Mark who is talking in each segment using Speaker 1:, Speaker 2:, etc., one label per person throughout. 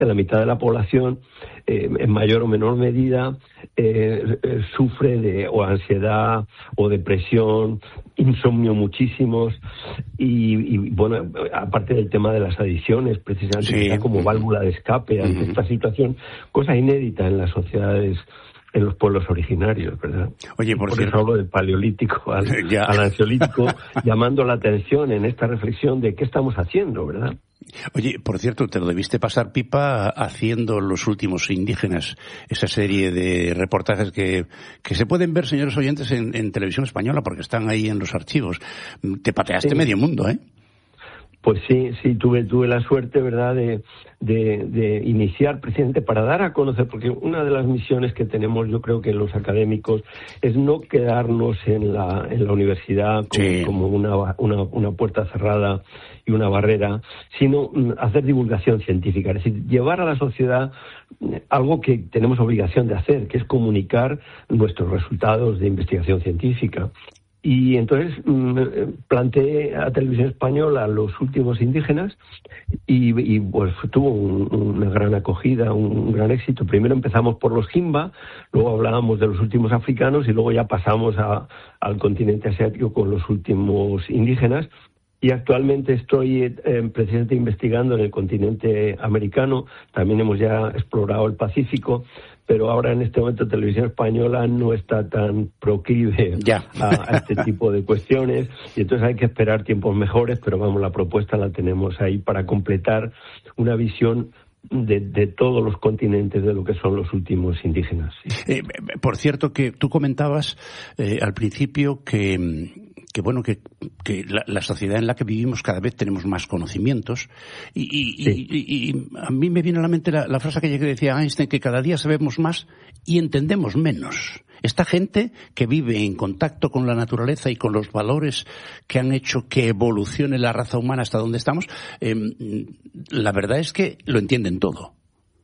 Speaker 1: la mitad de la población, en mayor o menor medida, sufre de o ansiedad o depresión, insomnio muchísimos, y bueno, aparte del tema de las adicciones, precisamente como válvula de escape ante esta situación, cosa inédita en las sociedades, en los pueblos originarios, ¿verdad?
Speaker 2: Oye, por
Speaker 1: eso hablo del paleolítico al ansiolítico, llamando la atención en esta reflexión de qué estamos haciendo, ¿verdad?
Speaker 2: Oye, por cierto, te lo debiste pasar pipa haciendo Los últimos indígenas, esa serie de reportajes que se pueden ver, señores oyentes, en Televisión Española, porque están ahí en los archivos. Te pateaste medio mundo, ¿eh?
Speaker 1: Pues sí, tuve la suerte, ¿verdad?, de iniciar precisamente para dar a conocer, porque una de las misiones que tenemos, yo creo que los académicos, es no quedarnos en la universidad como una puerta cerrada y una barrera, sino hacer divulgación científica, es decir, llevar a la sociedad algo que tenemos obligación de hacer, que es comunicar nuestros resultados de investigación científica. Y entonces planteé a Televisión Española Los últimos indígenas y pues tuvo una gran acogida, un gran éxito. Primero empezamos por los Himba, luego hablábamos de los últimos africanos y luego ya pasamos al continente asiático con los últimos indígenas. Y actualmente estoy precisamente investigando en el continente americano. También hemos ya explorado el Pacífico, pero ahora en este momento Televisión Española no está tan proclive a este tipo de cuestiones, y entonces hay que esperar tiempos mejores, pero vamos, la propuesta la tenemos ahí para completar una visión de todos los continentes de lo que son los últimos indígenas.
Speaker 2: Por cierto, que tú comentabas al principio que la sociedad en la que vivimos cada vez tenemos más conocimientos y a mí me viene a la mente la frase que decía Einstein, que cada día sabemos más y entendemos menos. Esta gente que vive en contacto con la naturaleza y con los valores que han hecho que evolucione la raza humana hasta donde estamos, la verdad es que lo entienden todo.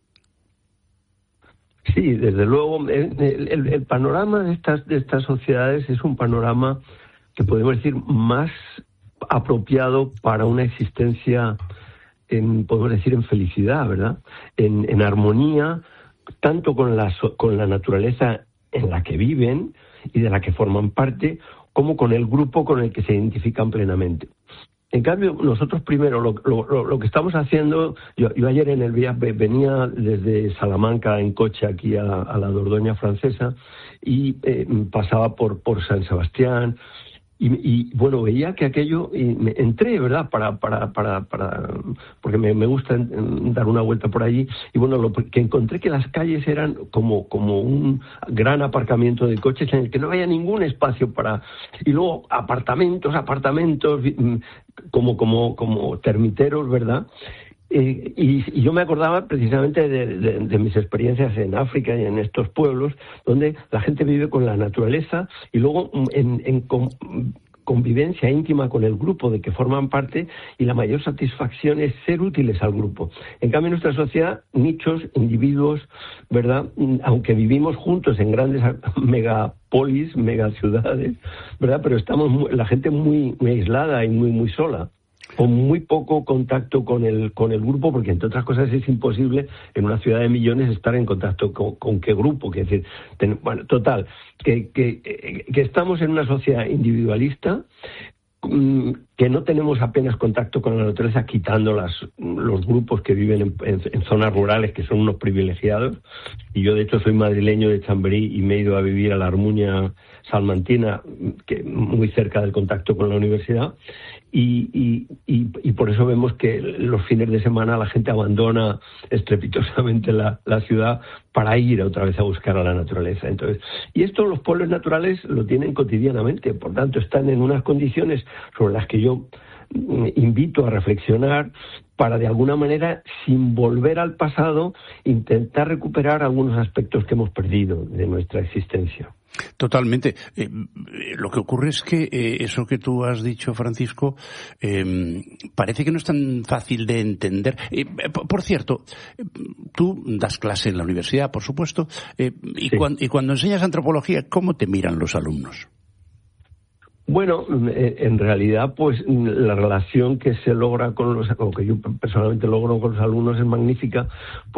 Speaker 1: Sí, desde luego. El panorama de estas sociedades es un panorama que podemos decir más apropiado para una existencia, podemos decir, en felicidad, ¿verdad? En armonía, tanto con la naturaleza en la que viven y de la que forman parte, como con el grupo con el que se identifican plenamente. En cambio, nosotros primero, lo que estamos haciendo, yo ayer en el viaje venía desde Salamanca en coche aquí a la Dordoña francesa y pasaba por San Sebastián. Y bueno, veía que aquello, y me entré, ¿verdad?, porque me gusta dar una vuelta por allí, y bueno, lo que encontré que las calles eran como un gran aparcamiento de coches en el que no había ningún espacio y luego apartamentos, como termiteros, ¿verdad? Y yo me acordaba precisamente de mis experiencias en África y en estos pueblos donde la gente vive con la naturaleza y luego en convivencia íntima con el grupo de que forman parte, y la mayor satisfacción es ser útiles al grupo. En cambio, en nuestra sociedad, nichos, individuos, ¿verdad?, aunque vivimos juntos en grandes megapolis, megaciudades, ¿verdad?, pero estamos la gente muy, muy aislada y muy, muy sola, con muy poco contacto con el grupo, porque entre otras cosas es imposible en una ciudad de millones estar en contacto con qué grupo, que es decir, total, que estamos en una sociedad individualista, que no tenemos apenas contacto con la naturaleza, quitando los grupos que viven en zonas rurales, que son unos privilegiados. Y yo, de hecho, soy madrileño de Chamberí y me he ido a vivir a la Armuña salmantina, muy cerca del contacto con la universidad. Y por eso vemos que los fines de semana la gente abandona estrepitosamente la ciudad para ir otra vez a buscar a la naturaleza. Entonces, y esto los pueblos naturales lo tienen cotidianamente, por tanto están en unas condiciones sobre las que yo invito a reflexionar para, de alguna manera, sin volver al pasado, intentar recuperar algunos aspectos que hemos perdido de nuestra existencia.
Speaker 2: Totalmente. Lo que ocurre es que eso que tú has dicho, Francisco, parece que no es tan fácil de entender. Por cierto, tú das clase en la universidad, por supuesto, y cuando enseñas antropología, ¿cómo te miran los alumnos?
Speaker 1: Bueno, en realidad, pues la relación que se logra con los, o que yo personalmente logro con los alumnos es magnífica,